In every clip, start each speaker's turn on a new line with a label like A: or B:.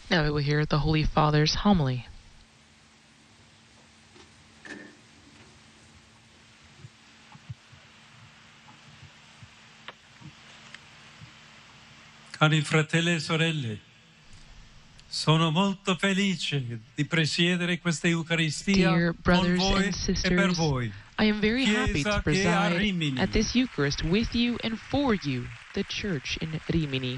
A: Now we will hear the Holy Father's homily.
B: Cari fratelli e sorelle, sono molto felice di presiedere questa Eucaristia
A: Dear
B: con
A: brothers
B: voi
A: and
B: e per
A: sisters,
B: voi.
A: I am very happy to
B: Chiesa che a
A: preside
B: Rimini.
A: at this Eucharist with you and for you, the Church in Rimini.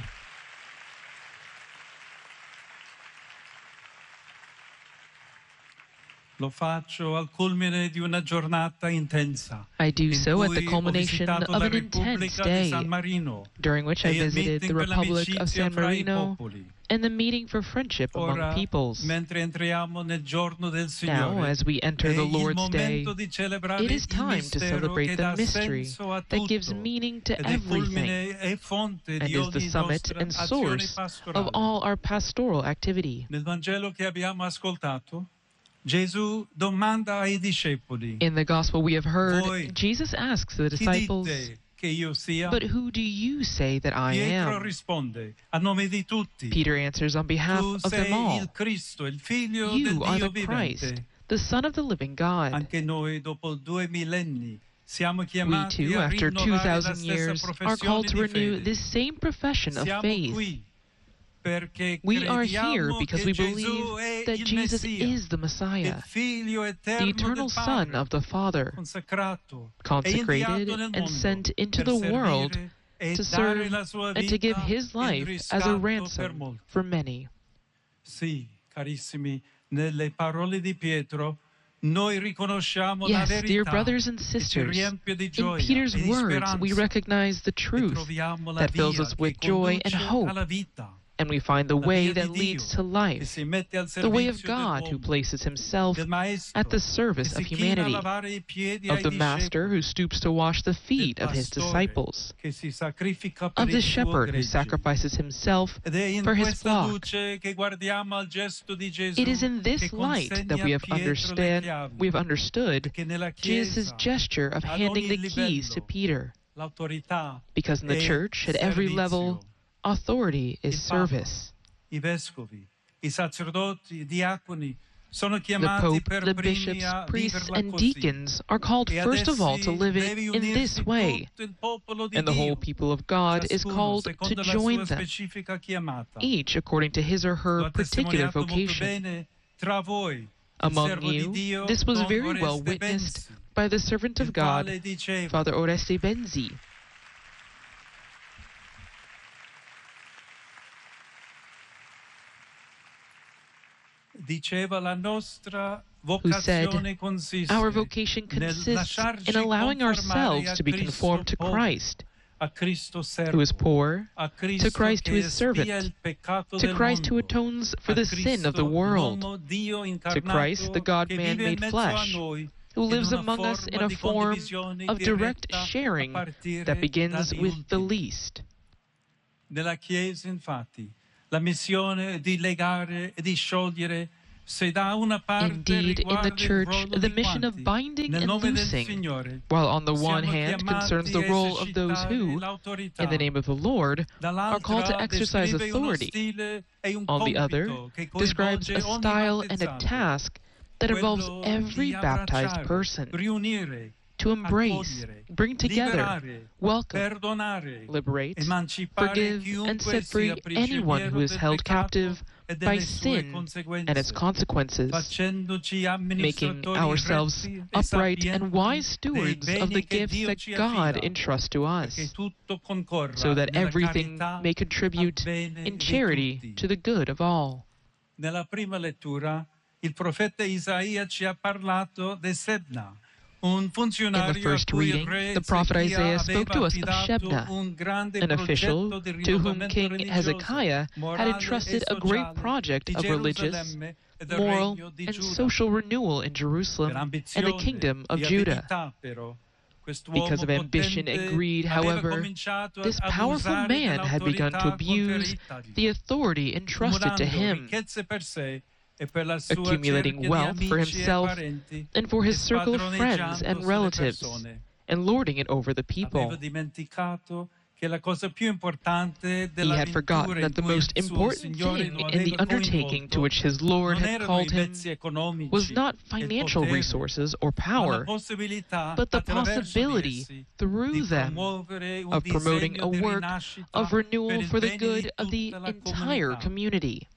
B: Lo faccio al culmine di una giornata intensa,
A: I do
B: in
A: so at the
B: cui ho
A: culmination
B: visitato
A: of
B: la
A: an intense
B: Repubblica di
A: day,
B: San Marino
A: during which I
B: e il
A: visited the
B: meeting per
A: Republic of
B: l'amicizia
A: San
B: fra i
A: Marino
B: popoli.
A: and the meeting for friendship among
B: Ora,
A: peoples.
B: mentre entriamo nel giorno del Signore,
A: Now, as we enter
B: è
A: the
B: il
A: Lord's Day,
B: momento di celebrare
A: it is
B: il
A: time to
B: mistero
A: celebrate
B: che
A: the
B: dà
A: mystery
B: senso a
A: that gives
B: tutto
A: meaning to
B: ed è
A: everything
B: culmine e fonte
A: and
B: di
A: is the
B: ogni
A: summit
B: nostra
A: and
B: azione
A: source of
B: pastorale.
A: all our pastoral activity.
B: Nel Vangelo che abbiamo ascoltato, Gesù domanda ai discepoli:
A: In the Gospel we have heard,
B: Voi,
A: Jesus asks the
B: chi
A: disciples,
B: dite che io sia?
A: "But who do you say that I
B: Pietro
A: am?"
B: risponde a nome di tutti:
A: Peter answers on behalf
B: Tu
A: of them
B: sei
A: all,
B: il Cristo, il figlio del
A: "You are
B: Dio
A: the Christ,
B: vivente.
A: the Son of the living God."
B: Anche noi, dopo 2000 siamo
A: We
B: chiamati
A: too,
B: a
A: after
B: rinnovare la
A: 2,000
B: stessa
A: years, are
B: professione
A: called to
B: di
A: renew
B: fede.
A: this same profession of
B: Siamo
A: faith.
B: qui perché
A: We are here
B: crediamo
A: because
B: che
A: we
B: Gesù
A: believe
B: è
A: that
B: il
A: Jesus
B: Messia,
A: is the
B: il
A: Messiah,
B: Figlio
A: the
B: eterno
A: eternal
B: del
A: Son
B: Padre,
A: of the Father,
B: consacrato e
A: consecrated
B: inviato nel
A: and
B: mondo
A: sent into
B: per
A: the world
B: servire e
A: to
B: dare
A: serve
B: la sua
A: and to give
B: vita
A: his
B: in
A: life as a
B: riscatto per
A: ransom
B: molti.
A: for many.
B: Sì, carissimi, nelle parole di Pietro noi riconosciamo la
A: Yes, dear
B: verità
A: brothers and
B: che ci
A: sisters,
B: riempie di
A: in
B: gioia
A: Peter's
B: e di
A: words we
B: speranza
A: recognize the
B: e
A: truth
B: troviamo la
A: that fills
B: via
A: us
B: che
A: with joy and
B: conduce
A: hope,
B: alla vita,
A: and we find the
B: la
A: way
B: via di
A: that
B: Dio
A: leads to
B: che
A: life,
B: si mette al
A: the way of
B: servizio
A: God who
B: dell'uomo,
A: places himself
B: del Maestro
A: at the
B: che
A: service of
B: si china a
A: humanity,
B: lavare i piedi
A: of
B: ai
A: the Master
B: discepoli,
A: who stoops to wash the
B: del
A: feet of his
B: pastore
A: disciples,
B: che si sacrifica per
A: of the
B: il suo
A: shepherd who
B: gregge.
A: sacrifices himself
B: Ed è in
A: for his
B: questa
A: flock.
B: luce che guardiamo al gesto di Gesù
A: It is in
B: che
A: this light that
B: consegna
A: we
B: a
A: have
B: Pietro le chiavi,
A: understood
B: che nella
A: Jesus'
B: Chiesa
A: gesture of
B: ad
A: handing
B: ogni
A: the keys to
B: livello
A: Peter,
B: l'autorità
A: because in the
B: è
A: church, at every
B: servizio.
A: level, authority is
B: Il Papa,
A: service.
B: I vescovi, i sacerdoti, i diaconi sono
A: The
B: chiamati
A: Pope,
B: per
A: the
B: primi
A: bishops,
B: a
A: priests,
B: viverla
A: and
B: così.
A: deacons are called
B: E ad
A: first of all to
B: essi
A: live
B: deve
A: it in this
B: unirsi
A: way,
B: tutto il popolo di
A: and the whole
B: Dio,
A: people of God is
B: ciascuno
A: called to
B: secondo la
A: join
B: sua
A: them,
B: specifica chiamata.
A: each according to his or
B: Lo
A: her
B: ha
A: particular
B: testimoniato molto
A: vocation.
B: bene tra voi, il
A: Among
B: servo di
A: you,
B: Dio,
A: this was
B: Don
A: very well
B: Oreste
A: witnessed
B: Benzi,
A: by the servant of
B: il
A: God,
B: quale diceva:
A: Father Oreste Benzi.
B: Diceva la nostra
A: Who said,
B: vocazione consiste
A: "Our vocation
B: nel
A: consists
B: lasciarci
A: in allowing
B: conformare
A: ourselves
B: a
A: to be
B: Cristo
A: conformed to
B: povero,
A: Christ,
B: a Cristo
A: who is
B: servo,
A: poor,
B: a
A: to
B: Cristo
A: Christ who
B: che
A: is
B: espia il
A: servant,
B: peccato
A: to
B: del
A: Christ who
B: mondo,
A: atones for
B: a
A: the sin of the
B: Cristo,
A: world,
B: l'uomo Dio
A: to Christ, the
B: incarnato,
A: God-man
B: che vive
A: made
B: in mezzo a
A: flesh,
B: noi
A: who
B: in
A: lives
B: una
A: among us in
B: forma
A: a
B: di
A: form
B: condivisione
A: of direct
B: diretta a
A: sharing
B: partire
A: that begins
B: dagli
A: with the
B: ultimi.
A: least."
B: Nella Chiesa, infatti, la missione è di legare e di sciogliere, se da una parte
A: Indeed, in the
B: riguarda il
A: church,
B: ruolo
A: the
B: di
A: mission of
B: quanti,
A: binding
B: nel
A: and
B: nome del
A: loosing,
B: Signore,
A: while on the one
B: siamo
A: hand concerns
B: chiamati
A: the
B: a
A: role of those
B: esercitare
A: who,
B: l'autorità,
A: in the name of the Lord, are called to
B: dall'altra
A: exercise
B: descrive uno
A: authority.
B: stile e un
A: On the other,
B: compito che
A: describes
B: coinvolge
A: a
B: ogni
A: style and a
B: battezzato,
A: task that involves
B: quello
A: every
B: di
A: baptized
B: abbracciare,
A: person,
B: riunire,
A: to embrace,
B: accogliere,
A: bring together,
B: liberare,
A: welcome,
B: perdonare,
A: liberate,
B: emancipare
A: forgive, and
B: chiunque
A: set free
B: sia
A: anyone who
B: prigioniero
A: is
B: del
A: held
B: peccato
A: captive
B: e
A: by
B: delle sue
A: sin and its
B: conseguenze,
A: consequences,
B: facendoci
A: making
B: amministratori
A: ourselves
B: retti e
A: upright and
B: sapienti
A: wise
B: dei
A: stewards of the
B: beni che
A: gifts
B: Dio
A: that
B: ci
A: God
B: affida,
A: entrusts to
B: perché
A: us,
B: tutto concorra
A: so that
B: nella
A: everything
B: carità
A: may
B: al
A: contribute
B: bene
A: in
B: di
A: charity
B: tutti.
A: to the good of all.
B: Nella prima lettura, il profeta Isaia ci ha parlato di Sebna, un
A: In the
B: funzionario a
A: first
B: cui il
A: reading,
B: re
A: the prophet
B: Ezechia
A: Isaiah spoke to
B: aveva
A: us of
B: affidato
A: Shebna,
B: un grande
A: an official
B: progetto di
A: to whom
B: rinnovamento
A: King
B: religioso,
A: Hezekiah had
B: morale
A: entrusted
B: e
A: a great
B: sociale
A: project
B: di
A: of religious,
B: Gerusalemme e del
A: moral,
B: regno di
A: and
B: Giuda.
A: social renewal in
B: Per
A: Jerusalem and the
B: ambizione
A: kingdom of
B: e
A: Judah.
B: avidità, però,
A: Because of ambition and greed, however, this powerful man had begun to abuse the authority entrusted to him, accumulating wealth for himself and for his circle of friends and relatives, and lording it over the people.
B: che la cosa più importante
A: He had forgotten that the most important thing in the undertaking to which his Lord had called him was not financial resources or power, but the possibility, through them, of promoting a work of renewal for the good of the entire community.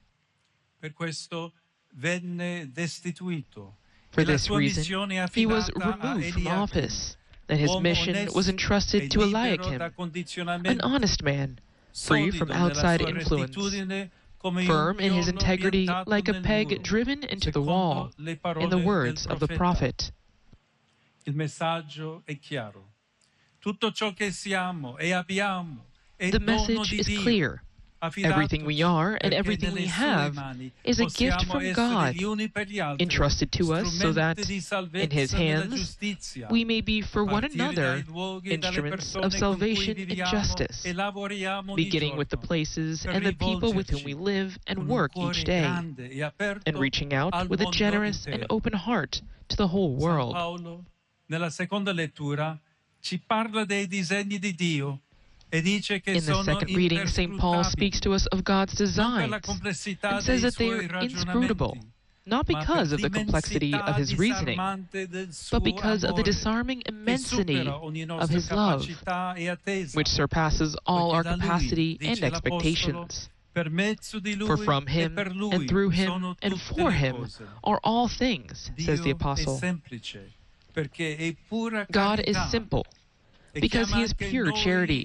A: For this reason, he was removed from office, and his mission was entrusted to Eliakim, an honest man, free from outside influence, firm in his integrity like a peg driven into the wall, in the words of the prophet.
B: Il messaggio è chiaro. Tutto ciò che siamo e abbiamo è
A: The
B: dono
A: message
B: di
A: is
B: Dio.
A: clear. Everything we are and everything we have is a gift from God, entrusted to us so that, in His hands, we may be for one another instruments of salvation and justice, beginning with the places and the people with whom we live and work each day, and reaching out with a generous and open heart to the whole world.
B: Paolo, nella seconda lettura, ci parla dei disegni di Dio. In the
A: second reading, St. Paul speaks to us of God's designs and says that they are inscrutable, not because of the complexity of His reasoning, but because of the disarming immensity of His love, which surpasses all our capacity and expectations. For from Him, and through Him, and for Him are all things, says the Apostle. God is simple, because He is pure charity.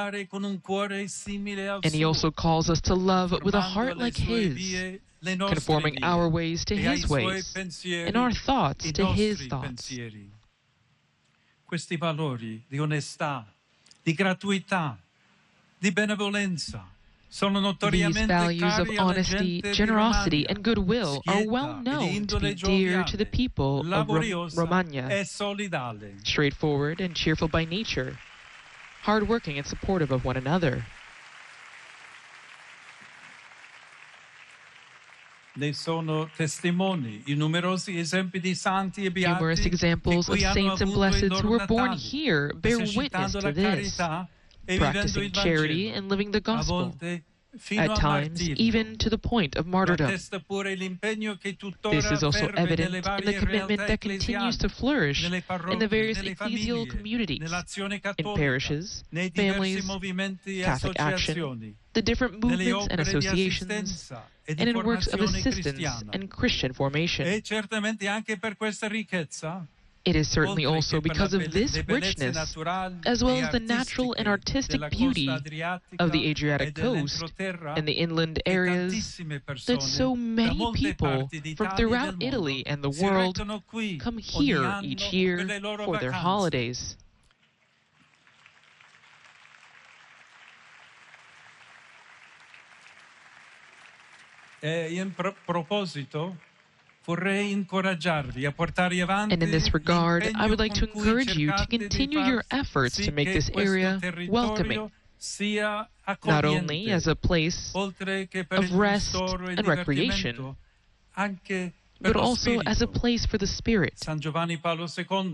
A: And He also calls us to love with a heart like His, conforming our ways to His ways, and our thoughts to His thoughts.
B: Questi valori di onestà, di gratuità, di benevolenza,
A: these values of honesty, generosity, and goodwill are well known to be dear to the people of Romagna, straightforward and cheerful by nature, hardworking and supportive of one another.
B: Numerous
A: examples of saints and blesseds who were born here bear witness to this, practicing charity and living the gospel, at times even to the point of martyrdom. This is also evident in the commitment that continues to flourish in the various ecclesial communities, in parishes, families, Catholic Action, the different movements and associations, and in works of assistance and Christian formation. It is certainly also because of this richness, as well as the natural and artistic beauty of the Adriatic coast and the inland areas, that so many people from throughout Italy and the world come here each year for their holidays. And in this regard, I would like to encourage you to continue your efforts to make this area welcoming, not only as a place of rest and recreation, but also as a place for the Spirit.